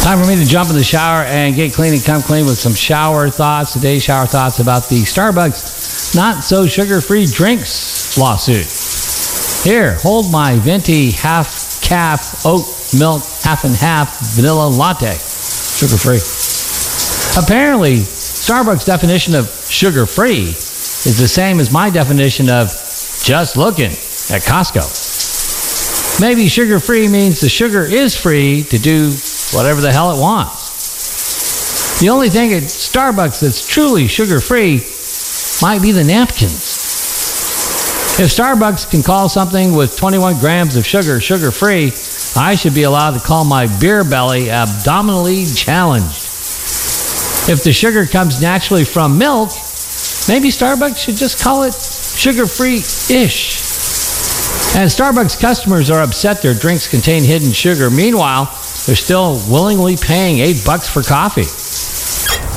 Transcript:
Time for me to jump in the shower and get clean and come clean with some shower thoughts. Today's shower thoughts about the Starbucks not so sugar-free drinks lawsuit. Here, hold my venti half-calf oat milk half and half vanilla latte. Sugar-free. Apparently, Starbucks' definition of sugar-free is the same as my definition of just looking at Costco. Maybe sugar-free means the sugar is free to do whatever the hell it wants. The only thing at Starbucks that's truly sugar-free might be the napkins. If Starbucks can call something with 21 grams of sugar sugar-free, I should be allowed to call my beer belly abdominally challenged. If the sugar comes naturally from milk, maybe Starbucks should just call it sugar-free-ish. And Starbucks customers are upset their drinks contain hidden sugar. Meanwhile, they're still willingly paying $8 for coffee.